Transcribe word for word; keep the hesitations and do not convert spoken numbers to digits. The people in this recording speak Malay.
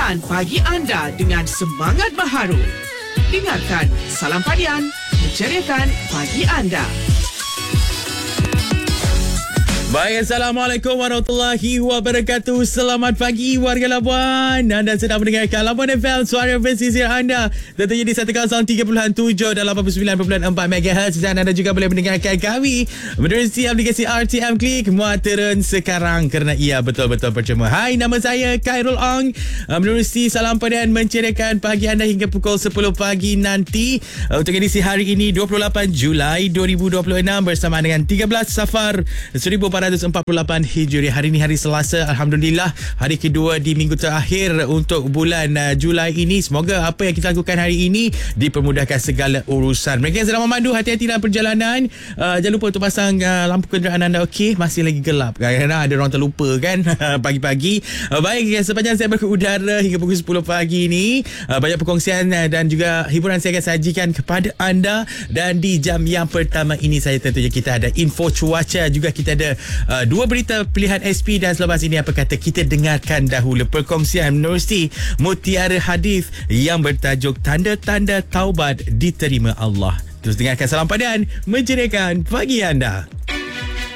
Mulakan pagi anda dengan semangat baharu. Dengarkan Salam Padian, menceriakan pagi anda. Baik, Assalamualaikum warahmatullahi wabarakatuh. Selamat pagi warga Labuan. Anda sedang mendengarkan Labuan F M, suara pesisir anda. Tentunya di seratus tiga puluh tujuh dan lapan puluh sembilan perpuluhan empat megahertz. Dan anda juga boleh mendengarkan kami menerusi aplikasi R T M Click. Muat turun sekarang kerana ia betul-betul percuma. Hai, nama saya Khairul Ong. Menerusi Salam Padian menceriakan pagi anda hingga pukul sepuluh pagi nanti. Untuk edisi hari ini dua puluh lapan Julai dua ribu dua puluh enam bersama dengan tiga belas Safar seribu empat ratus empat puluh lapan Hijri. Hari ini hari Selasa, Alhamdulillah, hari kedua di minggu terakhir untuk bulan uh, Julai ini. Semoga apa yang kita lakukan hari ini dipermudahkan segala urusan. Mereka yang sedang memandu, hati-hati dalam perjalanan. uh, Jangan lupa untuk pasang uh, lampu kenderaan anda. Okey, masih lagi gelap, kadang-kadang ada orang terlupa kan. Pagi-pagi. uh, Baik, sepanjang saya berudara hingga pukul sepuluh pagi ini, uh, banyak perkongsian uh, dan juga hiburan saya akan sajikan kepada anda. Dan di jam yang pertama ini, saya tentunya kita ada info cuaca, juga kita ada Uh, dua berita pilihan S P, dan selepas ini apa kata kita dengarkan dahulu perkongsian menerusi mutiara hadis yang bertajuk tanda-tanda taubat diterima Allah. Terus dengarkan Salam Padian menceriakan pagi anda.